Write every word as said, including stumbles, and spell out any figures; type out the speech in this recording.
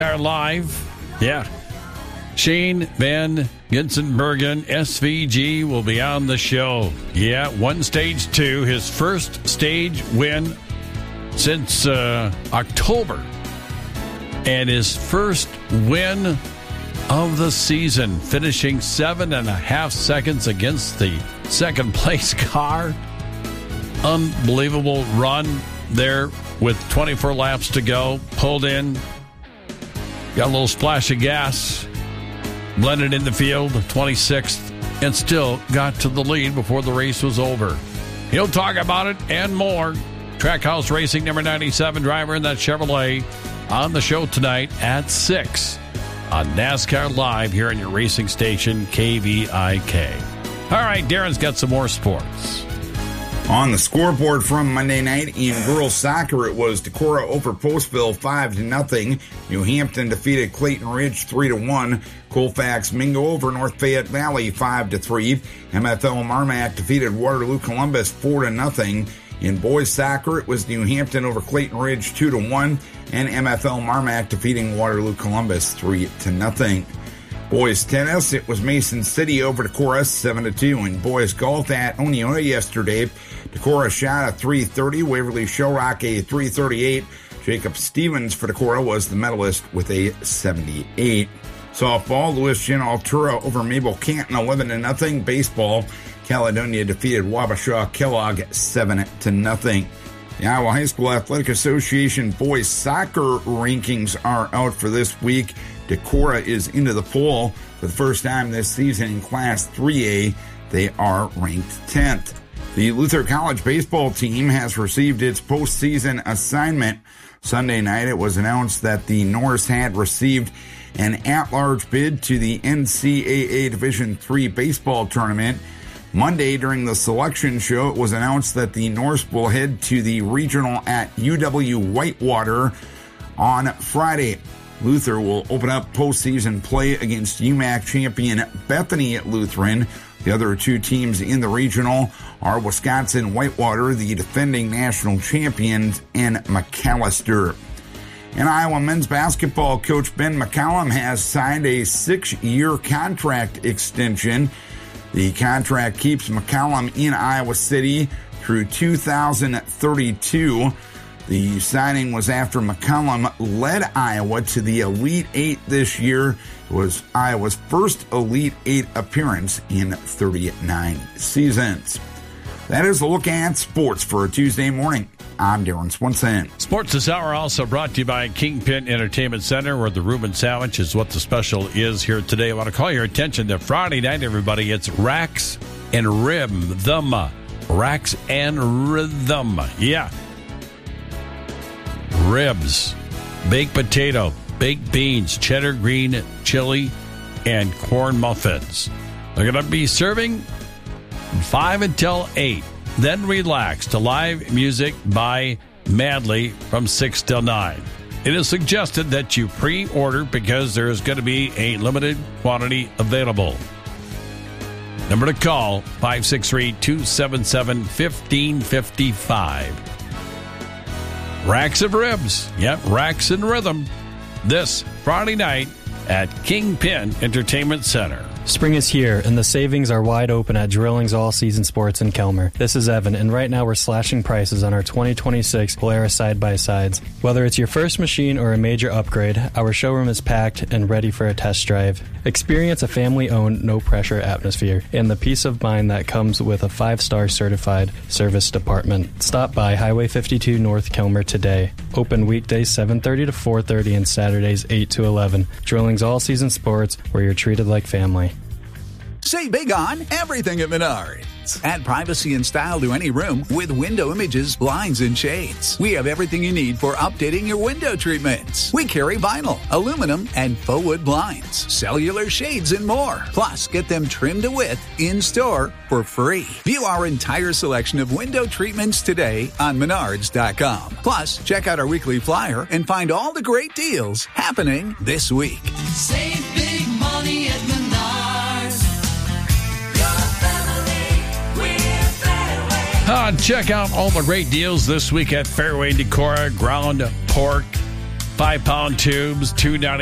Are live. Yeah. Shane Van Ginsenbergen, S V G, will be on the show. Yeah, one stage two, his first stage win since uh, October. And his first win of the season, finishing seven and a half seconds against the second place car. Unbelievable run there with twenty-four laps to go. Pulled in. Got a little splash of gas, blended in the field, twenty-sixth, and still got to the lead before the race was over. He'll talk about it and more. Trackhouse Racing number ninety-seven driver in that Chevrolet on the show tonight at six on NASCAR Live here on your racing station, K V I K. All right, Darren's got some more sports. On the scoreboard from Monday night in girls soccer, it was Decorah over Postville five to nothing. New Hampton defeated Clayton Ridge three to one. Colfax Mingo over North Fayette Valley five to three. M F L Marmac defeated Waterloo Columbus four to nothing. In boys soccer, it was New Hampton over Clayton Ridge two to one, and M F L Marmac defeating Waterloo Columbus three to nothing. Boys tennis, it was Mason City over Decorah seven to two. In boys golf at Oneonta yesterday, Decorah shot a three thirty, Waverly Shellrock a three thirty-eight. Jacob Stevens for Decorah was the medalist with a seventy-eight. Softball, Lewis Gin Altura over Mabel Canton eleven to nothing. Baseball, Caledonia defeated Wabasha Kellogg seven to nothing. The Iowa High School Athletic Association boys soccer rankings are out for this week. Decorah is into the poll for the first time this season in Class three A. They are ranked tenth. The Luther College baseball team has received its postseason assignment. Sunday night, it was announced that the Norse had received an at-large bid to the N C double A Division three baseball tournament. Monday, during the selection show, it was announced that the Norse will head to the regional at U W Whitewater on Friday. Luther will open up postseason play against U M A C champion Bethany Lutheran. The other two teams in the regional are Wisconsin Whitewater, the defending national champions, and McAllister. And Iowa men's basketball coach Ben McCollum has signed a six-year contract extension. The contract keeps McCollum in Iowa City through two thousand thirty-two. The signing was after McCollum led Iowa to the Elite Eight this year. It was Iowa's first Elite Eight appearance in thirty-nine seasons. That is a look at sports for a Tuesday morning. I'm Darren Swenson. Sports this hour also brought to you by Kingpin Entertainment Center, where the Reuben sandwich is what the special is here today. I want to call your attention to Friday night, everybody. It's Racks and Rhythm. Racks and Rhythm. Yeah. Ribs, baked potato, baked beans, cheddar green chili, and corn muffins. They're going to be serving five until eight. Then relax to live music by Madly from six till nine. It is suggested that you pre-order because there is going to be a limited quantity available. Number to call, five six three, two seven seven, one five five five. Racks of Ribs. Yep, Racks and Rhythm. This Friday night at Kingpin Entertainment Center. Spring is here, and the savings are wide open at Drillings All Season Sports in Kelmer. This is Evan, and right now we're slashing prices on our twenty twenty-six Polaris side-by-sides. Whether it's your first machine or a major upgrade, our showroom is packed and ready for a test drive. Experience a family-owned, no-pressure atmosphere and the peace of mind that comes with a five-star certified service department. Stop by Highway fifty-two North Kelmer today. Open weekdays seven thirty to four thirty and Saturdays eight to eleven. Drillings All Season Sports, where you're treated like family. Save big on everything at Menards. Add privacy and style to any room with window images, blinds, and shades. We have everything you need for updating your window treatments. We carry vinyl, aluminum, and faux wood blinds, cellular shades, and more. Plus, get them trimmed to width in-store for free. View our entire selection of window treatments today on Menards dot com. Plus, check out our weekly flyer and find all the great deals happening this week. Save big money at Menards. Uh, check out all the great deals this week at Fairway Decorah. Ground pork, five pound tubes, two ninety.